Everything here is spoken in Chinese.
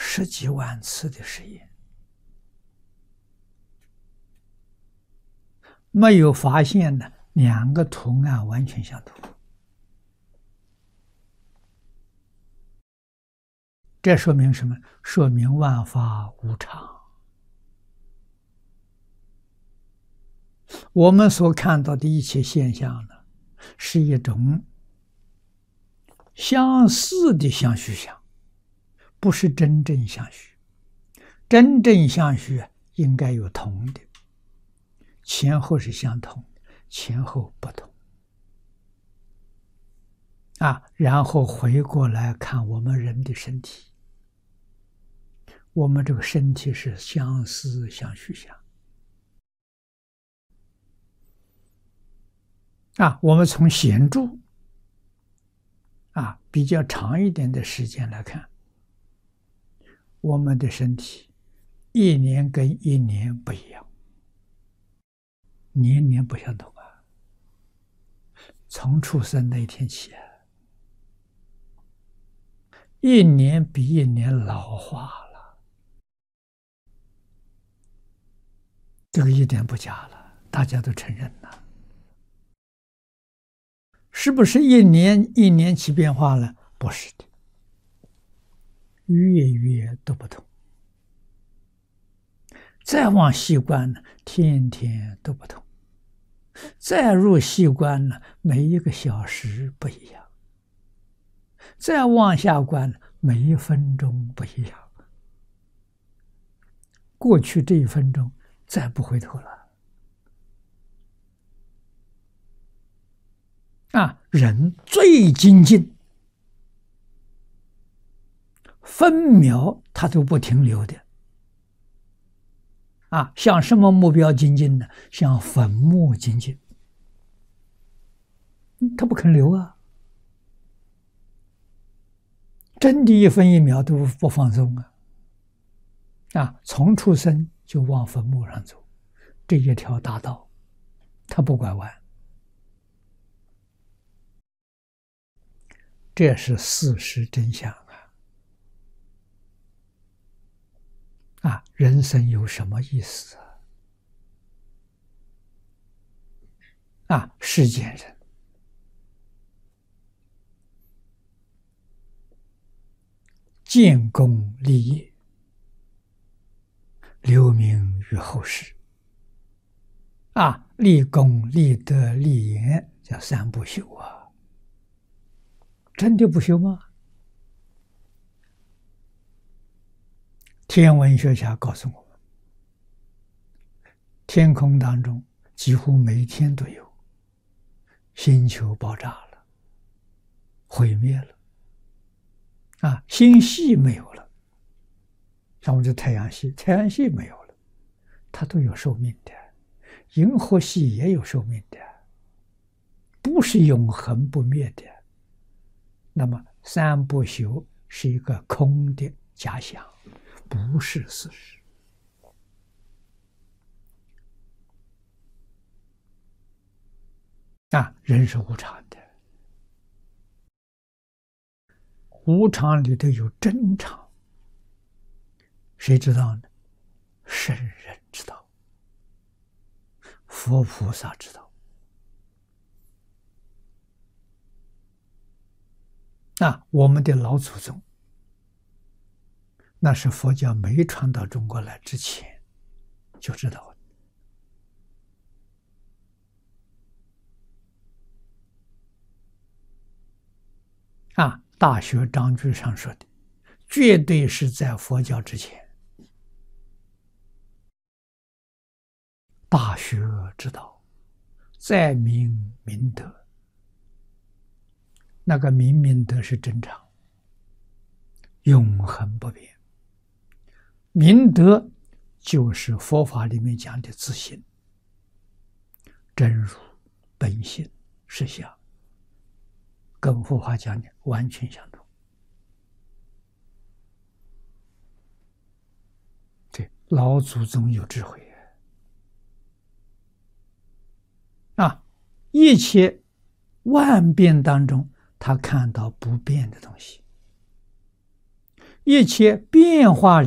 十几万次的实验，没有发现呢两个图案完全相同。这说明什么？说明万法无常。我们所看到的一切现象呢，是一种相似的相续相，不是真正相续。真正相续应该有同的，前后是相同的，前后不同。然后回过来看我们人的身体，我们这个身体是相似相续相。我们从显著比较长一点的时间来看，我们的身体一年跟一年不一样，年年不相同从出生那一天起，一年比一年老化了，这个一点不假了，大家都承认了。是不是一年一年起变化了？不是的，月月都不同。再往细观呢，天天都不同。再入细观呢，每一个小时不一样。再往下观呢，每一分钟不一样。过去这一分钟再不回头了。人最精进，分秒他都不停留的。向什么目标精进呢？向坟墓精进。他不肯留真的一分一秒都不放松从出生就往坟墓上走，这一条大道，他不拐弯。这是事实真相人生有什么意思世间人建功立业，留名于后世立功立德立言，叫三不朽真的不朽吗？天文学家告诉我们，天空当中几乎每天都有星球爆炸了，毁灭了星系没有了，像我们这太阳系没有了，它都有寿命的，银河系也有寿命的，不是永恒不灭的。那么三不朽是一个空的假想，不是事实人是无常的，无常里头有真常，谁知道呢？圣人知道，佛菩萨知道我们的老祖宗，那是佛教没传到中国来之前就知道大学章句上说的，绝对是在佛教之前。大学之道，在明明德。那个明德是真常，永恒不变。明德就是佛法里面讲的自性、真如、本性、实相，跟佛法讲的完全相同。对，老祖宗有智慧一切万变当中，他看到不变的东西， 一切变化